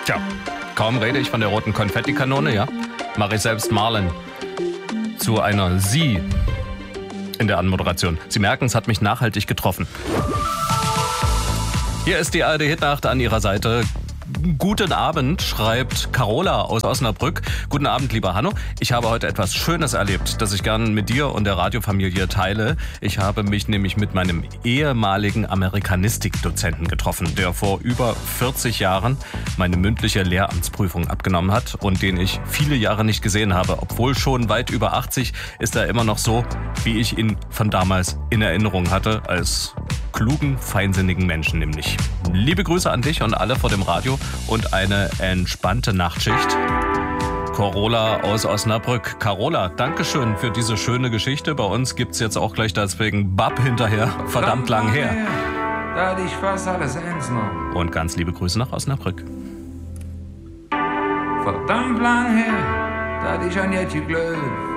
Tja, kaum rede ich von der roten Konfettikanone, ja, mache ich selbst Marlen zu einer Sie in der Anmoderation. Sie merken, es hat mich nachhaltig getroffen. Hier ist die ARD-Hitnacht an Ihrer Seite. Guten Abend, schreibt Carola aus Osnabrück. Guten Abend, lieber Hanno. Ich habe heute etwas Schönes erlebt, das ich gern mit dir und der Radiofamilie teile. Ich habe mich nämlich mit meinem ehemaligen Amerikanistikdozenten getroffen, der vor über 40 Jahren meine mündliche Lehramtsprüfung abgenommen hat und den ich viele Jahre nicht gesehen habe. Obwohl schon weit über 80 ist er immer noch so, wie ich ihn von damals in Erinnerung hatte, als klugen, feinsinnigen Menschen nämlich. Liebe Grüße an dich und alle vor dem Radio und eine entspannte Nachtschicht. Carola aus Osnabrück. Carola, Dankeschön für diese schöne Geschichte. Bei uns gibt's jetzt auch gleich deswegen Bab hinterher. Verdammt lang her. Da hatte ich fast alles ernst genommen. Und ganz liebe Grüße nach Osnabrück. Verdammt lang her, da hatte ich an Jetje Glöw.